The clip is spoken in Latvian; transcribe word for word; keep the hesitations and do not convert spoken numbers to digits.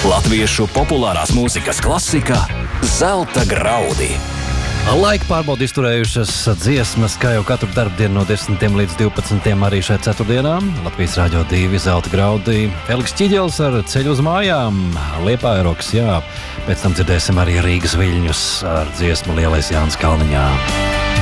Latviešu populārās mūzikas klasika Zelta graudi. Laika pārbaudi izturējušas dziesmas, kā jau katru darbdienu no desmitiem līdz divpadsmitiem arī šeit ceturtdienā. Latvijas Rādio divi Zelta graudi. Feliks Čiģels ar Ceļu uz mājām. Liepāja rokas, jā. Pēc tam dzirdēsim arī Rīgas viļņus ar dziesmu Lielais Jānis Kalniņā.